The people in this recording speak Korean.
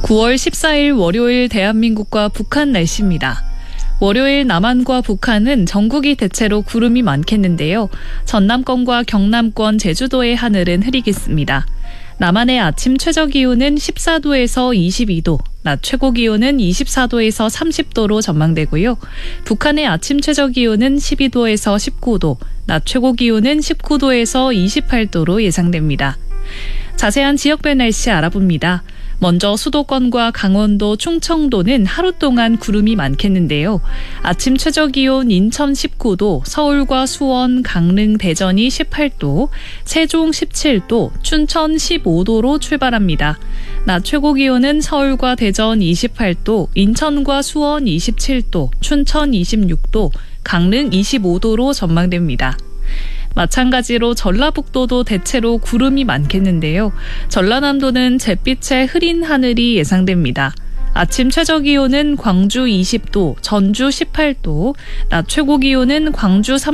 9월 14일 월요일 대한민국과 북한 날씨입니다. 월요일 남한과 북한은 전국이 대체로 구름이 많겠는데요. 전남권과 경남권, 제주도의 하늘은 흐리겠습니다. 남한의 아침 최저기온은 14도에서 22도, 낮 최고기온은 24도에서 30도로 전망되고요. 북한의 아침 최저기온은 12도에서 19도, 낮 최고기온은 19도에서 28도로 예상됩니다. 자세한 지역별 날씨 알아봅니다. 먼저 수도권과 강원도, 충청도는 하루 동안 구름이 많겠는데요. 아침 최저기온 인천 19도, 서울과 수원, 강릉, 대전이 18도, 세종 17도, 춘천 15도로 출발합니다. 낮 최고기온은 서울과 대전 28도, 인천과 수원 27도, 춘천 26도, 강릉 25도로 전망됩니다. 마찬가지로 전라북도도 대체로 구름이 많겠는데요. 전라남도는 잿빛의 흐린 하늘이 예상됩니다. 아침 최저기온은 광주 20도, 전주 18도, 낮 최고기온은 광주